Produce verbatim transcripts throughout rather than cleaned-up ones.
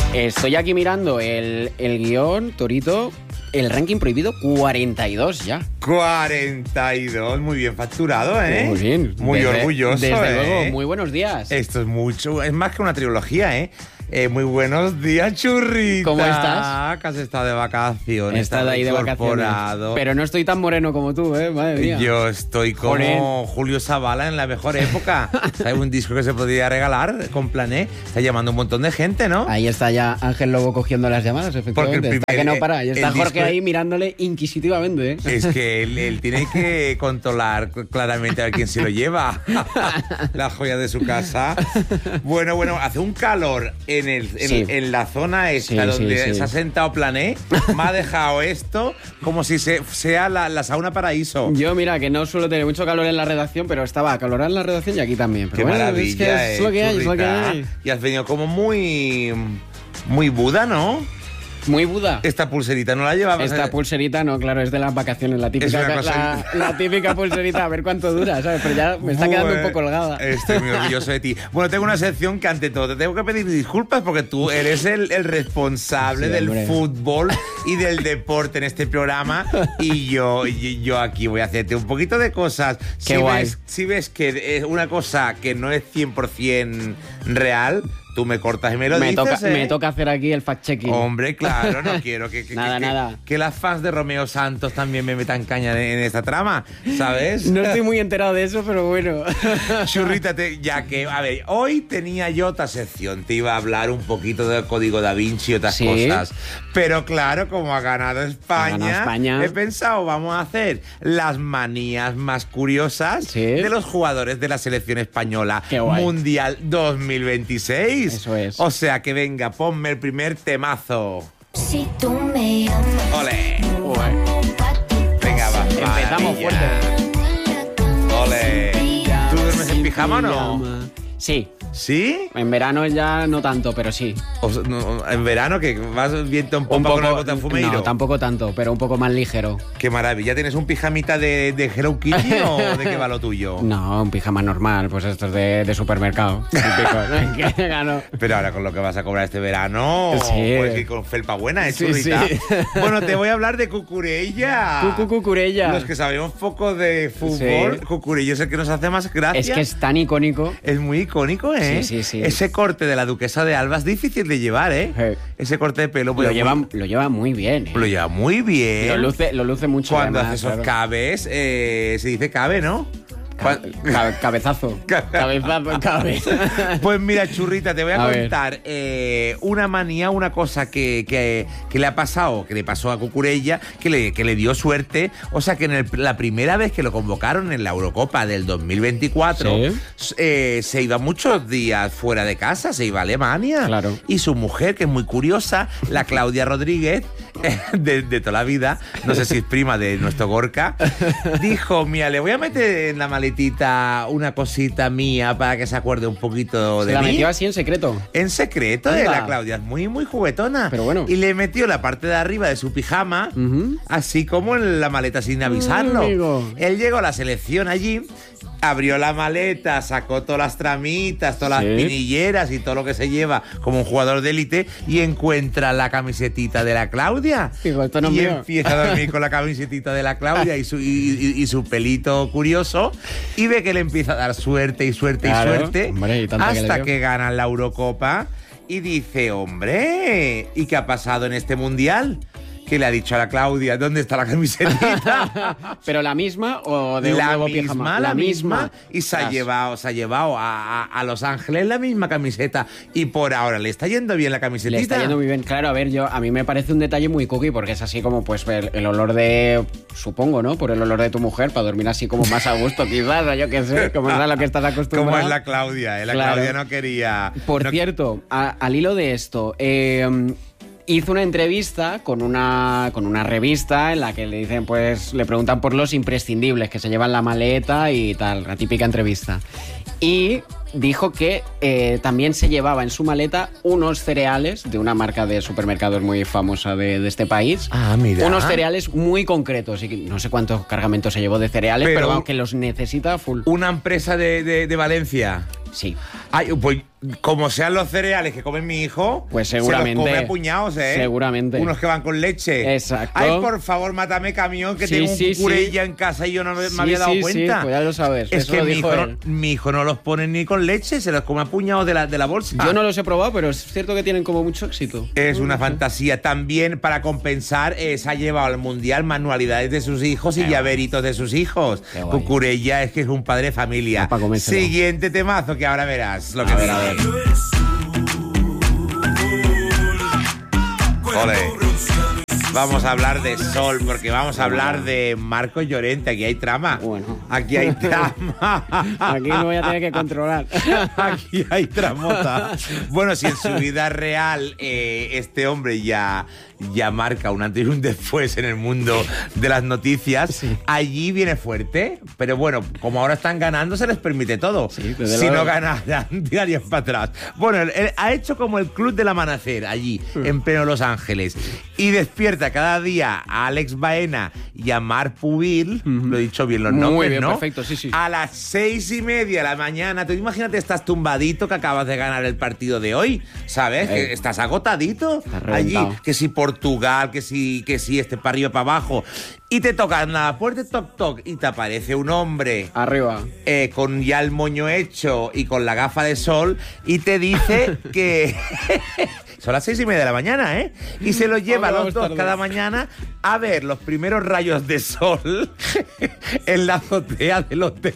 Estoy aquí mirando el, el guión, Torito, el ranking prohibido cuarenta y dos ya. cuarenta y dos, muy bien facturado, ¿eh? Muy bien. Muy desde, orgulloso, Desde ¿eh? luego, muy buenos días. Esto es mucho, es más que una trilogía, ¿eh? Eh, muy buenos días, churrita. ¿Cómo estás? Que has estado de vacaciones. He estado ahí de vacaciones. Pero no estoy tan moreno como tú, ¿eh? Madre mía. Yo estoy como Joder. Julio Zavala en la mejor época. ¿Sabes? Un disco que se podría regalar con Plané. Está llamando un montón de gente, ¿no? Ahí está ya Ángel Lobo cogiendo las llamadas, efectivamente. Porque el está primer- que no para. Y está el Jorge disco- ahí mirándole inquisitivamente, ¿eh? Es que él, él tiene que controlar claramente a ver quién se lo lleva. La joya de su casa. Bueno, bueno, hace un calor en, el, en, Sí. en la zona esta Sí, donde sí, sí. se ha sentado Plané. Me ha dejado esto como si se, sea la, la sauna paraíso. Yo, mira, que no suelo tener mucho calor en la redacción, pero estaba acalorada en la redacción y aquí también. Pero Qué bueno, maravilla, es que es eh, lo que hay, es lo que churrita. hay. Y has venido como muy... Muy Buda, ¿no? Muy Buda. Esta pulserita no la llevabas. Esta eh? pulserita, no, claro, es de las vacaciones, la Es típica, una cosa- la, la típica pulserita, a ver cuánto dura, ¿sabes? Pero ya me está quedando un poco holgada. Estoy muy orgulloso de ti. Bueno, tengo una sección que ante todo te tengo que pedir disculpas porque tú eres el, el responsable Sí, del hombre. fútbol y del deporte en este programa y yo, y yo aquí voy a hacerte un poquito de cosas. Qué si, guay. ves, si ves que es una cosa que no es cien por ciento real, tú me cortas y me lo Me dices, toca, ¿eh? me toca hacer aquí el fact-checking. Hombre, claro, no quiero que, que, Nada, que, nada. que las fans de Romeo Santos también me metan caña en esta trama, ¿sabes? No estoy muy enterado de eso, pero bueno. Churrita, te- ya que, a ver, hoy tenía yo otra sección, te iba a hablar un poquito del Código Da Vinci y otras Sí. cosas. Pero claro, como ha ganado España, Ha ganado España. he pensado, vamos a hacer las manías más curiosas Sí. de los jugadores de la selección española Qué guay. Mundial dos mil veintiséis. Eso es. O sea que venga, ponme el primer temazo. Si tú me llamas, Ole. Joder. Venga, va. Empezamos maravilla. fuerte. Ole. ¿Tú duermes en pijama o no? Sí, ¿Sí? en verano ya no tanto, pero sí. O sea, no, en verano que vas viento en Un pompa con el poco, botafumeiro. no, tampoco tanto, pero un poco más ligero. Qué maravilla. ¿Tienes un pijamita de, de Hello Kitty o de qué va lo tuyo? No, un pijama normal, pues esto es de, de supermercado. Típico. Que ganó. Pero ahora con lo que vas a cobrar este verano, Sí. pues que con felpa buena, ¿eh, Sí, churrita? sí. Bueno, te voy a hablar de Cucurella. Cucu Cucurella. Los que sabemos poco de fútbol, Sí. Cucurella es el que nos hace más gracia. Es que es tan icónico. Es muy icónico, ¿eh? Sí, sí, sí. Ese corte de la duquesa de Alba es difícil de llevar, ¿eh? Sí. Ese corte de pelo. pues, Lo muy- lleva, lo lleva muy bien. ¿eh? lo lleva muy bien. Lo luce, lo luce mucho. Cuando además, hace esos claro. cabes, eh, se dice cabe, ¿no? Ca- Cuan- ca- cabezazo. Cabezazo, cabeza. Pues mira, churrita, te voy a, A ver. contar eh, una manía, una cosa que, que- que le ha pasado, que le pasó a Cucurella, que le, que le dio suerte. O sea, que en el- la primera vez que lo convocaron en la Eurocopa del dos mil veinticuatro, Sí. eh, se iba muchos días fuera de casa, se iba a Alemania. Claro. Y su mujer, que es muy curiosa, la Claudia Rodríguez, de, de toda la vida, no sé si es prima de nuestro Gorka, dijo, mira, le voy a meter en la maletita una cosita mía para que se acuerde un poquito Se de la mí. metió así en secreto. En secreto, de Anda. la Claudia, es muy, muy juguetona. Pero bueno. Y le metió la parte de arriba de su pijama, Ujú. así como en la maleta sin avisarlo. Ay, amigo. Él llegó a la selección allí, abrió la maleta, sacó todas las tramitas, todas Sí. las pinilleras y todo lo que se lleva como un jugador de élite y encuentra la camisetita de la Claudia. Digo, esto no es y mío. empieza a dormir con la camisetita de la Claudia y su, y, y- y su pelito curioso y ve que le empieza a dar suerte y suerte Claro, y suerte hombre, y tanta que le hasta dio. que ganan la Eurocopa y dice, hombre, ¿y qué ha pasado en este mundial? Que le ha dicho a la Claudia, ¿dónde está la camisetita? ¿Pero la misma o de un la nuevo misma, pijama? la misma. Y se ha Ostras. llevado, se ha llevado a, a- a Los Ángeles la misma camiseta. Y por ahora le está yendo bien la camisetita. Le está yendo muy bien. Claro, a ver, yo a mí me parece un detalle muy cookie porque es así como pues el, el olor de, supongo, ¿no? Por el olor de tu mujer, para dormir así como más a gusto quizás, o yo qué sé, como es a lo que estás acostumbrado. Como es la Claudia, ¿eh? La Claro. Claudia no quería... Por no- cierto, a- al hilo de esto, eh, hizo una entrevista con una, con una revista en la que le dicen, pues, le preguntan por los imprescindibles que se llevan la maleta y tal, la típica entrevista. Y dijo que eh, también se llevaba en su maleta unos cereales de una marca de supermercados muy famosa de, de este país. Ah, mira. Unos cereales muy concretos. Y que no sé cuántos cargamentos se llevó de cereales, Pero- pero, vamos, que los necesita full. Una empresa de, de- de Valencia. Sí. Ay, pues como sean los cereales que come mi hijo, Pues seguramente. se los come a puñados, ¿eh? Seguramente. Unos que van con leche. Exacto. Ay, por favor, mátame camión, que Sí, tengo un sí, cucurella sí. en casa y yo no me Sí, había dado sí, cuenta. sí, pues ya lo sabes. Es Eso que lo mi dijo hijo, él. no, mi hijo no los pone ni con leche, se los come a puñados de la, de la bolsa. Yo no los he probado, pero es cierto que tienen como mucho éxito. Es una No sé. fantasía. También, para compensar, eh, se ha llevado al mundial manualidades de sus hijos y Qué guay. llaveritos de sus hijos. Qué guay. Cucurella es que es un padre de familia. Ah, pa' comérselo. Siguiente temazo que ahora verás lo que A ver, dice. a ver. Ole. Vamos a hablar de Sol, porque vamos a hablar de Marcos Llorente. Aquí hay trama. Bueno. Aquí hay trama. Aquí me voy a tener que controlar. Aquí hay tramota. Bueno, si en su vida real eh, este hombre ya, ya marca un antes y un después en el mundo de las noticias, Sí. allí viene fuerte. Pero bueno, como ahora están ganando, se les permite todo. Sí, desde si luego. no ganaran, tirarían para atrás. Bueno, él, él ha hecho como el Club del Amanecer allí, en pleno Los Ángeles. Y despierta cada día a Alex Baena y a Marc Pubil, lo he dicho bien los Muy nombres, bien, ¿no? perfecto, sí, sí. A las seis y media de la mañana. Tú imagínate, estás tumbadito que acabas de ganar el partido de hoy, ¿sabes? Ey. Que estás agotadito Estás allí. reventado. Que si Portugal, que si, que si este para arriba, para abajo. Y te tocan la puerta, toc, toc, y te aparece un hombre Arriba. eh, con ya el moño hecho y con la gafa de sol y te dice que son las seis y media de la mañana, ¿eh? Y se los lleva a Vamos los dos tarde. cada mañana a ver los primeros rayos de sol en la azotea del hotel.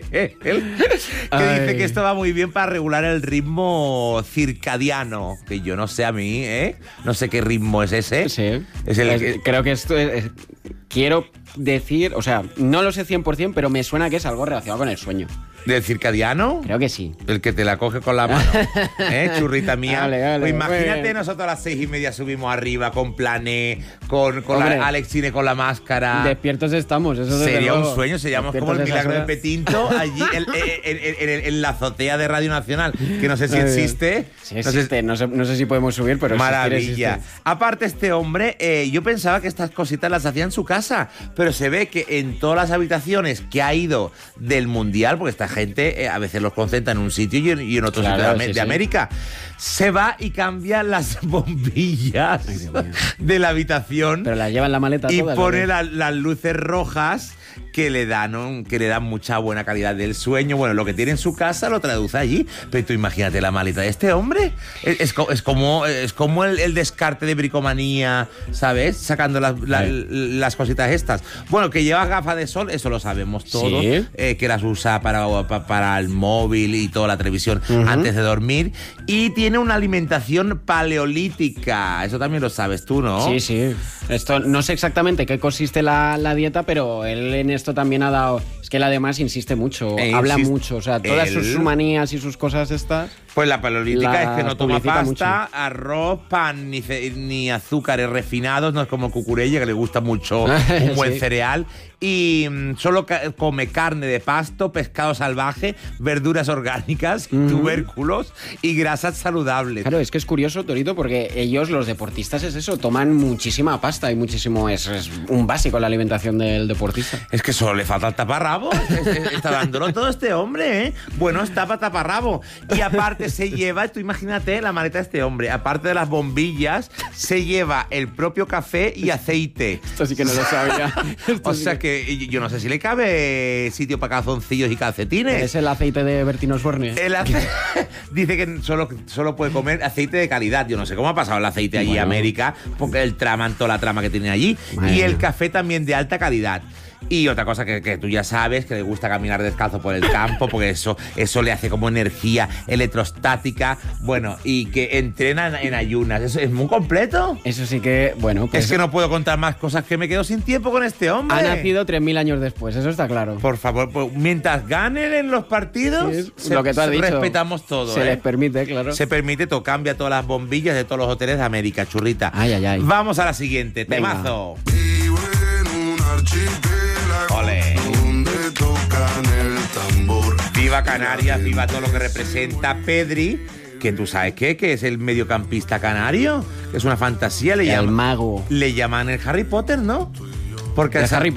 Que Ay. dice que esto va muy bien para regular el ritmo circadiano. Que yo no sé a mí, ¿eh? No sé qué ritmo es ese. Sí. Es el Es- que- Creo que esto es, es- quiero decir, o sea, no lo sé cien por ciento, pero me suena que es algo relacionado con el sueño. ¿Del circadiano? Creo que sí. El que te la coge con la mano, ¿eh? Churrita mía. Vale, vale, Pues muy imagínate, bien. nosotros a las seis y media subimos arriba con Plané, con, con Hombre. la Alex Cine con la máscara. Despiertos estamos, eso desde Sería un luego. sueño, seríamos como el Despiertos milagro a de esas Petinto allí en, en- en- en- en la azotea de Radio Nacional, que no sé si Muy bien. existe. Sí No sé- existe, no sé, no sé si podemos subir, pero existir Maravilla. existe. Aparte, este hombre, eh, yo pensaba que estas cositas las hacía en su casa, pero se ve que en todas las habitaciones que ha ido del Mundial, porque esta gente eh, a veces los concentra en un sitio y en, y en otro Claro, sitio de, Am- sí, de sí. América, se va y cambia las bombillas Ay, Dios mío. de la habitación Pero la lleva en la maleta y todas, pone ¿o qué? la- las luces rojas que le dan un- que le dan mucha buena calidad del sueño. Bueno, lo que tiene en su casa lo traduce allí. Pero tú imagínate la maleta de este hombre. Es, es co- es como, es como el, el descarte de bricomanía, ¿sabes? Sacando las, la- Sí. las cositas estas. Bueno, que lleva gafas de sol, eso lo sabemos todos. Sí. eh, que las usa para, pa- para el móvil y toda la televisión antes de dormir. Y tiene una alimentación paleolítica. Eso también lo sabes tú, ¿no? Sí, sí. Esto no sé exactamente qué consiste la, la dieta, pero él en esto también ha dado. Es que él además insiste mucho, E habla insiste- mucho. O sea, todas él- sus manías y sus cosas estas. Pues la paleolítica Las es que no toma publicita pasta, arroz, pan ni, ce- ni azúcares refinados, no es como el cucurella que le gusta mucho un buen Sí. cereal. Y mm, solo ca- come carne de pasto, pescado salvaje, verduras orgánicas, tubérculos y grasas saludables. Claro, es que es curioso, Torito, porque ellos, los deportistas, es eso, toman muchísima pasta y muchísimo. Es, es un básico la alimentación del deportista. Es que solo le falta el taparrabo. Es- es- Está dándolo todo este hombre, ¿eh? Bueno, está para taparrabo. Y aparte se lleva, tú imagínate la maleta de este hombre, aparte de las bombillas, se lleva el propio café y aceite. Esto sí que no lo sabía. Esto O sí sea que- que yo no sé si le cabe sitio para calzoncillos y calcetines. Es el aceite de Bertino Osborne. El ace- Dice que solo, solo puede comer aceite de calidad. Yo no sé cómo ha pasado el aceite allí a Bueno. América, porque el traman, toda la trama que tiene allí. Madre y el mía. café también de alta calidad. Y otra cosa que, que tú ya sabes, que le gusta caminar descalzo por el campo, porque eso, eso le hace como energía electrostática. Bueno, y que entrena en, en ayunas. Eso es muy completo. Eso sí que, bueno, pues Es que no puedo contar más cosas, que me quedo sin tiempo con este hombre. ha nacido tres mil años después, eso está claro. Por favor, pues, mientras ganen en los partidos, Sí, es se- lo que tú has se- dicho. respetamos todo. Se ¿eh? les permite, claro. Se permite, todo cambia todas las bombillas de todos los hoteles de América, churrita. Ay, ay, ay. Vamos a la siguiente, Venga. temazo. Vivo en un archipiélago Ole. donde tocan el tambor. Viva Canarias, viva todo lo que representa Pedri, que tú sabes qué, que es el mediocampista canario, que es una fantasía, le El llaman, mago. le llaman el Harry Potter, ¿no? Porque ¿De al Sa- Harry Potter?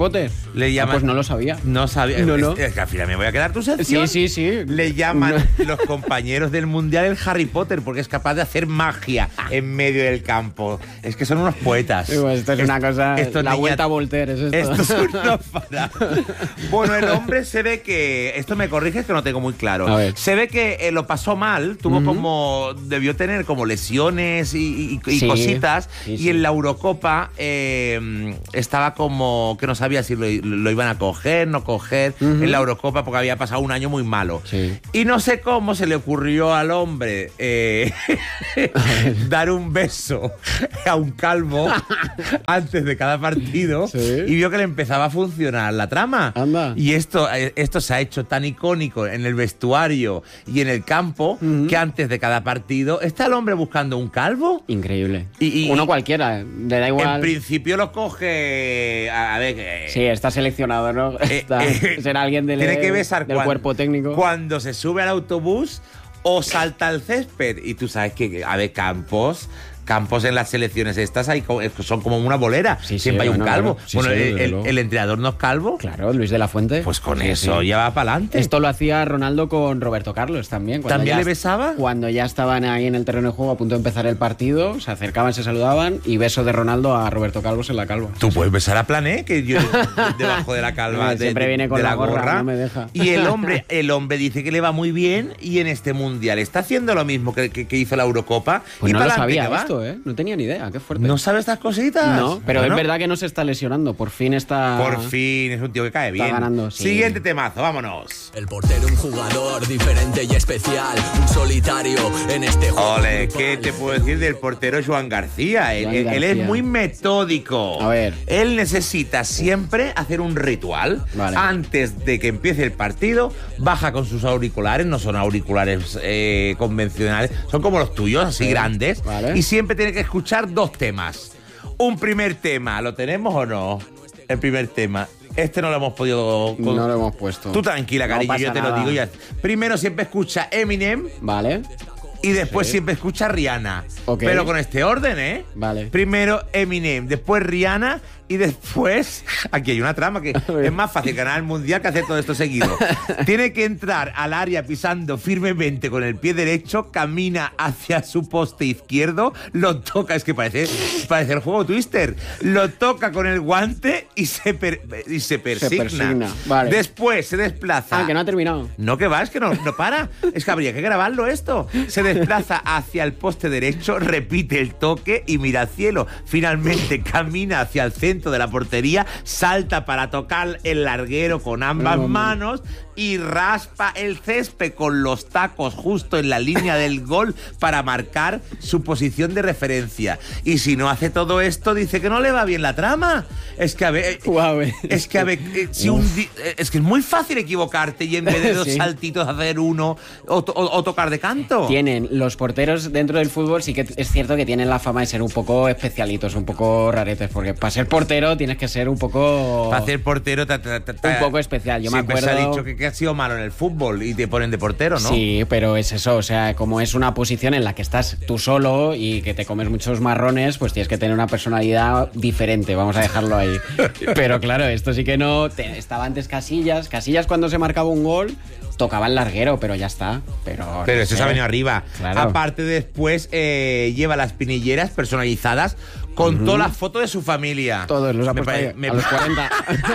Le llaman, Ah, pues no lo sabía. No sabía. No, no. Es, es que al final me voy a quedar tu sección. Sí, sí, sí. Le llaman los compañeros del mundial el Harry Potter porque es capaz de hacer magia en medio del campo. Es que son unos poetas. Sí, pues esto es, es una cosa. esto la niña, vuelta a Voltaire es esto. Esto es una parada. Bueno, el hombre se ve que. Esto me corriges que no tengo muy claro. A ver. Se ve que eh, lo pasó mal. Tuvo uh-huh. como. Debió tener como lesiones y, y, y sí, cositas. Sí, sí. Y en la Eurocopa eh, estaba como que no sabía si lo, lo iban a coger, no coger. Uh-huh. En la Eurocopa porque había pasado un año muy malo. Sí. Y no sé cómo se le ocurrió al hombre eh, dar un beso a un calvo antes de cada partido. Sí. Y vio que le empezaba a funcionar la trama. Anda. Y esto, esto se ha hecho tan icónico en el vestuario y en el campo uh-huh. que antes de cada partido está el hombre buscando un calvo. Increíble. Y, y, Uno cualquiera, le da igual. En principio lo coge. A, a ver. Eh, sí, está seleccionado, ¿no? Está, eh, será alguien del, tiene que besar del cuando, cuerpo técnico. Cuando se sube al autobús o salta al césped. Y tú sabes que, a ver, Campos. Campos en las selecciones estas hay, son como una bolera. Sí, Siempre sí, hay un bueno, calvo. Claro. Sí, bueno, sí, el, el, el entrenador no es calvo. Claro, Luis de la Fuente. Pues con sí, eso sí. ya va para adelante. Esto lo hacía Ronaldo con Roberto Carlos también. ¿También ya, le besaba? Cuando ya estaban ahí en el terreno de juego a punto de empezar el partido, se acercaban, se saludaban y beso de Ronaldo a Roberto Carlos en la calva. Tú sí, puedes sí. besar a Plané, que yo debajo de la calva. No, de, siempre viene con de la, la gorra, gorra. No me deja. Y el hombre, el hombre dice que le va muy bien y en este mundial está haciendo lo mismo que, que, que hizo la Eurocopa. Pues y no para lo sabía va. esto, ¿eh? No tenía ni idea. Qué fuerte. ¿No sabes estas cositas? No, pero bueno. es verdad que no se está lesionando. Por fin está... Por fin, es un tío que cae bien. Está ganando, sí. Siguiente temazo, vámonos. El portero, un jugador diferente y especial. Un solitario en este juego. Ole, ¿qué te puedo decir del portero Joan García? Él, Joan García. él es muy metódico. A ver. Él necesita siempre hacer un ritual. Vale. Antes de que empiece el partido, baja con sus auriculares. No son auriculares eh, convencionales. Son como los tuyos, así sí. grandes. Vale. Y siempre tiene que escuchar dos temas. Un primer tema, ¿lo tenemos o no? El primer tema. Este no lo hemos podido... Con... No lo hemos puesto. Tú tranquila, cariño, no yo te nada. lo digo ya. Primero siempre escucha Eminem. Vale. Y después sí. siempre escucha Rihanna. Okay. Pero con este orden, ¿eh? Vale. Primero Eminem, después Rihanna y después... Aquí hay una trama que es más fácil ganar el mundial que hacer todo esto seguido. Tiene que entrar al área pisando firmemente con el pie derecho, camina hacia su poste izquierdo, lo toca, es que parece, parece el juego Twister, lo toca con el guante y se, per, y se persigna. Se persigna. Vale. Después se desplaza... Ah, que no ha terminado. No, que va, es que no, no para. Es que habría que grabarlo esto. Se desplaza hacia el poste derecho, repite el toque y mira al cielo. Finalmente camina hacia el centro de la portería, salta para tocar el larguero con ambas no, manos y raspa el césped con los tacos justo en la línea del gol para marcar su posición de referencia. Y si no hace todo esto, dice que no le va bien la trama. Es que a ver, wow, es que a ver, si un es que es muy fácil equivocarte y en vez de dos sí. saltitos hacer uno o, o, o tocar de canto. Tienen los porteros dentro del fútbol, sí que es cierto que tienen la fama de ser un poco especialitos, un poco raretes, porque para ser portero tienes que ser un poco... Para ser portero... Ta, ta, ta, ta, un poco especial, yo me acuerdo... Siempre se ha dicho que, que has sido malo en el fútbol y te ponen de portero, ¿no? Sí, pero es eso, o sea, como es una posición en la que estás tú solo y que te comes muchos marrones, pues tienes que tener una personalidad diferente, vamos a dejarlo ahí. Pero claro, esto sí que no... Te, estaba antes Casillas, Casillas cuando se marcaba un gol... Tocaba el larguero, pero ya está. Pero, pero no eso sé. se ha venido arriba. Claro. Aparte, después eh, lleva las pinilleras personalizadas con uh-huh. todas las fotos de su familia. Todos los ha me puesto pa- me a los cuarenta.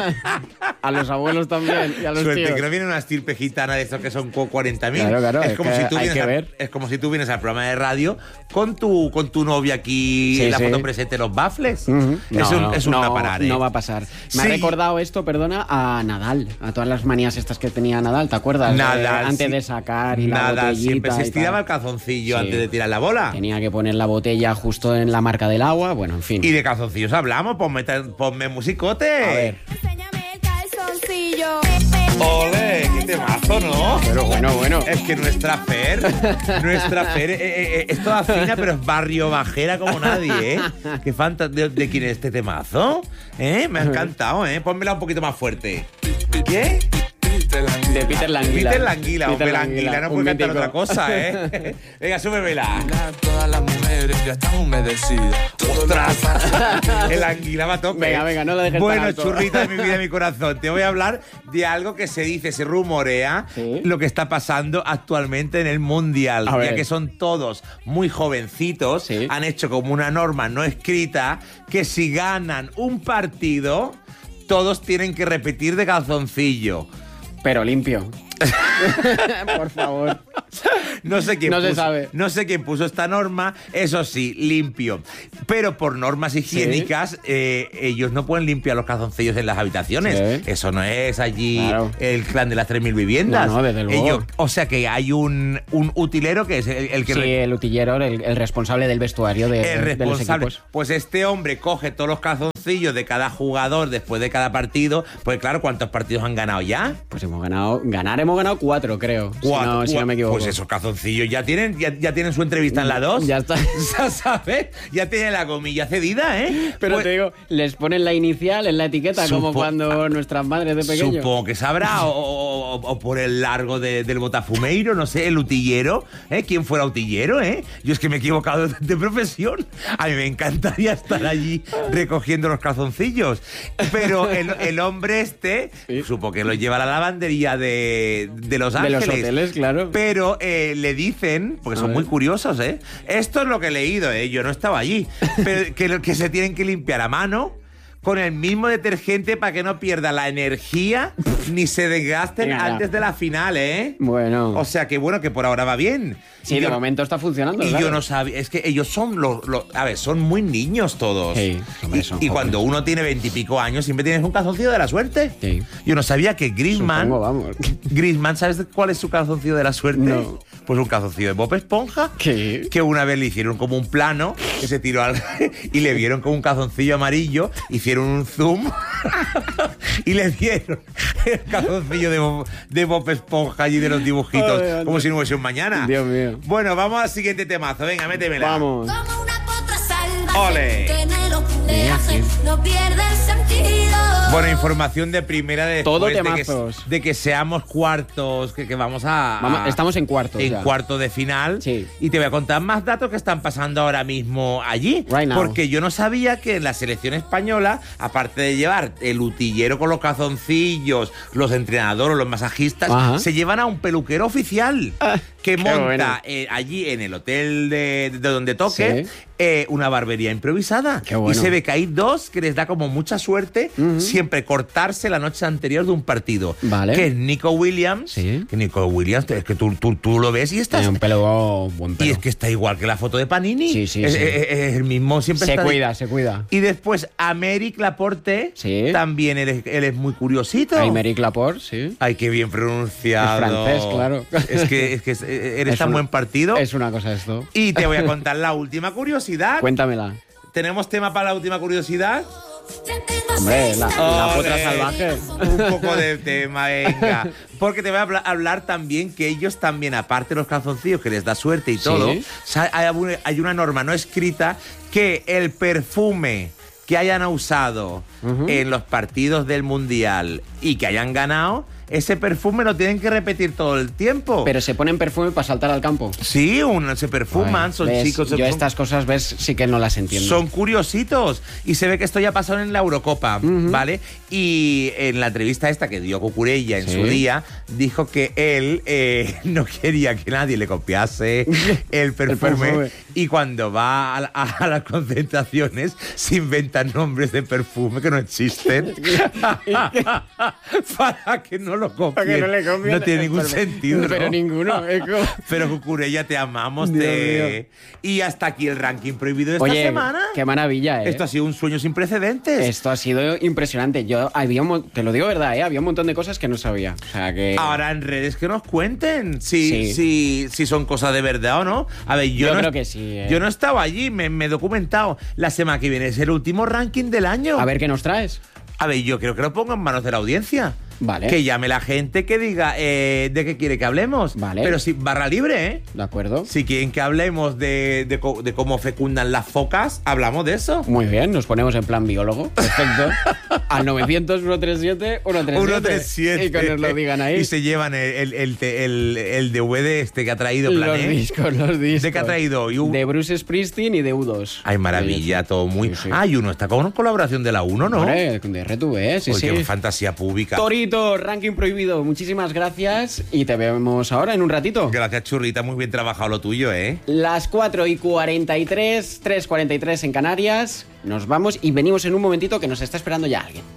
A los abuelos también. Y a los Suerte, tíos. que no viene una estirpe gitana de estos que son cuarenta mil. Claro, claro. Es, es como que si tú hay vienes que a, ver. es como si tú vienes al programa de radio con tu, con tu novia aquí sí, en la sí. foto presente de los baffles. Uh-huh. No, es un, no, es un no, no parar, ¿eh? No va a pasar. Me sí. ha recordado esto, perdona, a Nadal. A todas las manías estas que tenía Nadal, ¿te acuerdas? Nadal, eh, antes sí. de sacar y Nadal, la botellita siempre se estiraba y el calzoncillo sí. antes de tirar la bola. Tenía que poner la botella justo en la marca del agua. Bueno, en fin. Y de calzoncillos hablamos, ponme, ponme musicote. A ver. Enséñame el calzoncillo. ¡Ole! ¡Qué temazo, ¿no? Pero bueno, bueno. Es que nuestra Fer, nuestra Fer eh, eh, es toda fina, pero es barrio bajera como nadie, ¿eh? Qué fanta ¿De, ¿De quién es este temazo? ¿Eh? Me ha encantado, ¿eh? Pónmela un poquito más fuerte. ¿Qué? De Peter Languila. Peter Languila, Peter hombre, Languila, no puede cantar otra cosa, ¿eh? Venga, súbemela. Todas las mujeres ya está humedecida. Todo lo que pasa- El anguila va a tope. Venga, venga, no lo dejes tan Bueno, alto. churrita de mi vida y mi corazón, te voy a hablar de algo que se dice, se rumorea, Sí. lo que está pasando actualmente en el Mundial. A Ya ver. que son todos muy jovencitos, Sí. han hecho como una norma no escrita que si ganan un partido, todos tienen que repetir de calzoncillo. Pero limpio. Por favor. No sé quién No se puso, sabe. no sé quién puso esta norma, eso sí, limpio. Pero por normas higiénicas, eh, ellos no pueden limpiar los calzoncillos en las habitaciones. Sí. Eso no es allí Claro. el clan de las tres mil viviendas. No, no, desde luego. Ellos- o sea que hay un, un utilero que es el, el que Sí, re- el utillero, el, el responsable del vestuario de, el de los responsable. equipos. Pues este hombre coge todos los calzoncillos de cada jugador después de cada partido. Pues claro, ¿cuántos partidos han ganado ya? Pues hemos ganado, ganar hemos ganado cuatro, creo. si Cuatro, no, si no me equivoco. Pues esos calzoncillos ya tienen, ya, ya tienen su entrevista en la dos. Ya está. Ya sabes, ya tiene la gomilla cedida, ¿eh? Pero Pues, te digo, les ponen la inicial en la etiqueta, como Supo- cuando nuestras madres de pequeños. Supongo que sabrá, o, o- o por el largo de- del botafumeiro, no sé, el utillero, ¿eh? ¿Quién fuera utillero, eh? Yo es que me he equivocado de, de profesión. A mí me encantaría estar allí recogiendo los calzoncillos. Pero el, el hombre este, Sí. supongo que lo lleva a la lavandería de, de Los De Ángeles. los hoteles, claro. Pero eh, le dicen, porque A son ver. muy curiosos, ¿eh? Esto es lo que he leído, ¿eh? Yo no estaba allí. Pero que, lo- que se tienen que limpiar a mano con el mismo detergente para que no pierda la energía ni se desgasten Venga, ya. antes de la final, ¿eh? Bueno. O sea que bueno, que por ahora va bien. sí, Y de yo- momento está funcionando. y claro. yo no sabía, es que ellos son los, los- a ver, son muy niños todos. Sí, hombre, y son y cuando jóvenes. uno tiene veintipico años, siempre tienes un calzoncillo de la suerte. Sí. Yo no sabía que Griezmann, Supongo, vamos. Griezmann, ¿sabes cuál es su calzoncillo de la suerte? No. Pues un calzoncillo de Bob Esponja. ¿Qué? Que una vez le hicieron como un plano, que se tiró al, y le vieron como un calzoncillo amarillo, hicieron un zoom y le dieron el calzoncillo de Bob, de Bob Esponja allí de los dibujitos, Ay, anda. como si no hubiese un mañana. Dios mío. Bueno, vamos al siguiente temazo. Venga, métemela. Vamos. Como una potra salvaje Ole. que en el oleaje no pierde el sentido. Bueno, información de primera de Todo después de que, temazos. de que seamos cuartos, que, que vamos a... Vamos, estamos en cuartos En ya. cuarto de final. Sí. Y te voy a contar más datos que están pasando ahora mismo allí. Right now. Porque yo no sabía que en la selección española, aparte de llevar el utillero con los calzoncillos, los entrenadores, los masajistas, Ajá. se llevan a un peluquero oficial Ah, que qué monta bueno. eh, allí en el hotel de, de donde toque Sí. eh, una barbería improvisada. Qué bueno. Y se ve que hay dos que les da como mucha suerte siempre cortarse la noche anterior de un partido. Vale. Que es Nico Williams. Sí. Que Nico Williams, es que tú, tú, tú lo ves y estás... Tiene un pelo buen pelo. Y es que está igual que la foto de Panini. Sí, sí, es, sí. es- es el mismo, siempre se está... cuida, se cuida. Y después Améric Laporte, Sí. también él es, él es muy curiosito. Aymeric Laporte, sí. Ay, qué bien pronunciado. Es francés, claro. Es que, es que es- eres Es tan una- buen partido. Es una cosa esto. Y te voy a contar la última curiosidad. Cuéntamela. ¿Tenemos tema para la última curiosidad? Ya tengo Hombre, seis la, años. la Ole. potra salvaje. Un poco de tema, venga. Porque te voy a habla- hablar también que ellos también, aparte de los calzoncillos, que les da suerte y Sí. todo, sa- hay una- hay una norma no escrita que el perfume que hayan usado en los partidos del Mundial y que hayan ganado, ese perfume lo tienen que repetir todo el tiempo. Pero se ponen perfume para saltar al campo. Sí, un- se perfuman, Ay, son ¿ves? chicos. Yo son- estas cosas, ves, sí que no las entiendo. Son curiositos. Y se ve que esto ya pasó en la Eurocopa, ¿vale? Y en la entrevista esta que dio Cucurella en Sí. su día, dijo que él eh, no quería que nadie le copiase el perfume. perfume. Y cuando va a, la- a las concentraciones, se inventan nombres de perfume que no existen. Para que no lo copien. Para que no le copien No tiene el ningún perfume. sentido, ¿no? Pero ninguno. es como- Pero Cucurella, te amamos. Dios Te... Y hasta aquí el ranking prohibido de esta Oye, semana. qué maravilla, ¿eh? Esto ha sido un sueño sin precedentes. Esto ha sido impresionante. Yo había un, mon- te lo digo verdad, ¿eh? Había un montón de cosas que no sabía. O sea que. Ahora en redes que nos cuenten si, Sí. si, si son cosas de verdad o no. A ver, yo, Yo no creo est- que sí, ¿eh? Yo no he estado allí, me, me he documentado. La semana que viene es el último ranking del año. A ver qué nos traes. A ver, yo creo que lo pongo en manos de la audiencia. Vale. Que llame la gente que diga eh, de qué quiere que hablemos. Vale. Pero sí, barra libre, ¿eh? De acuerdo. Si quieren que hablemos de, de, co- de cómo fecundan las focas, hablamos de eso. Muy bien, nos ponemos en plan biólogo. Perfecto. Al novecientos, ciento treinta y siete, ciento treinta y siete. ciento treinta y siete. Y que nos lo digan ahí. Y se llevan el, el, el, el, el D V D este que ha traído Los Planet. discos, los discos. ¿De qué ha traído? Y un- De Bruce Springsteen y de U dos. Ay, maravilla, todo muy... Sí, sí. Ah, y uno está con colaboración de la uno, ¿no? Hombre, de R T V, sí, Oye, sí. qué fantasía pública. Torito, ranking prohibido. Muchísimas gracias y te vemos ahora en un ratito. Gracias, churrita, muy bien trabajado lo tuyo, ¿eh? Las cuatro y cuarenta y tres, tres cuarenta y tres en Canarias. Nos vamos y venimos en un momentito que nos está esperando ya alguien.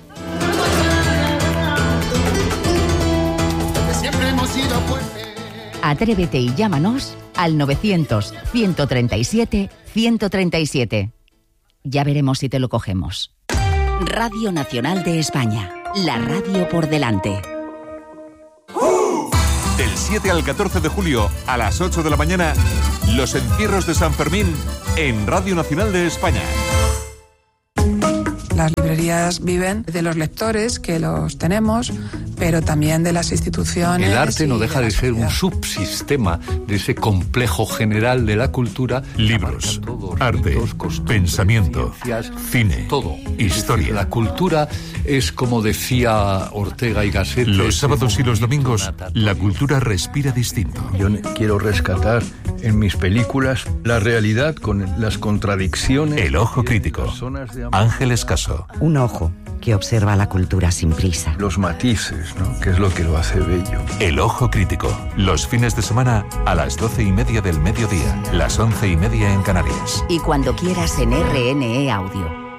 Atrévete y llámanos al novecientos, ciento treinta y siete, ciento treinta y siete. Ya veremos si te lo cogemos. Radio Nacional de España. La radio por delante. Del siete al catorce de julio a las ocho de la mañana, los encierros de San Fermín en Radio Nacional de España. Las librerías viven de los lectores, que los tenemos, pero también de las instituciones. El arte no y deja de, de la ser un sociedad. subsistema de ese complejo general de la cultura. Libros, Todo, arte, ritos, costumbres, pensamiento, ciencias, cine, todo. historia. Es decir, la cultura es, como decía Ortega y Gasset, Los es sábados y los domingos, natatorio. la cultura respira distinto. Yo ne- quiero rescatar en mis películas la realidad con las contradicciones. El ojo crítico. Las zonas de amor, Ángel Escaso. Un ojo que observa la cultura sin prisa. los matices, ¿no? Que es lo que lo hace bello. El ojo crítico. Los fines de semana a las doce y media del mediodía, las once y media en Canarias. Y cuando quieras en R N E Audio.